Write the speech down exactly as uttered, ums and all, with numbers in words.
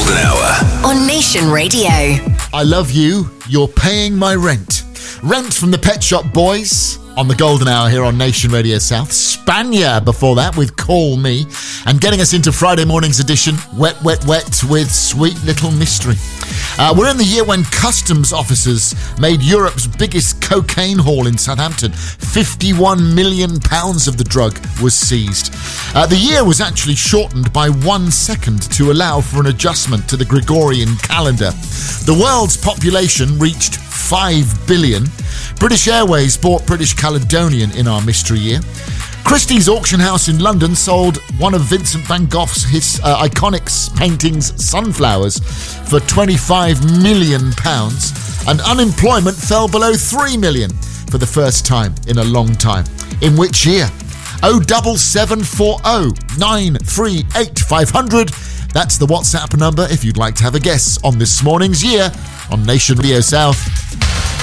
Golden Hour on Nation Radio. I Love You, You're Paying My Rent. Rent from the Pet Shop Boys on the Golden Hour here on Nation Radio South. Spania before that with Call Me. And getting us into Friday morning's edition, Wet, Wet, Wet with Sweet Little Mystery. Uh, we're in the year when customs officers made Europe's biggest cocaine haul in Southampton. fifty-one million pounds of the drug was seized. Uh, the year was actually shortened by one second to allow for an adjustment to the Gregorian calendar. The world's population reached five billion. British Airways bought British Caledonian in our mystery year. Christie's auction house in London sold one of Vincent van Gogh's his, uh, iconic paintings, Sunflowers, for twenty-five million pounds. And unemployment fell below three million for the first time in a long time. In which year? oh seven seven four oh nine three eight five hundred. That's the WhatsApp number if you'd like to have a guess on this morning's year on Nation Radio South.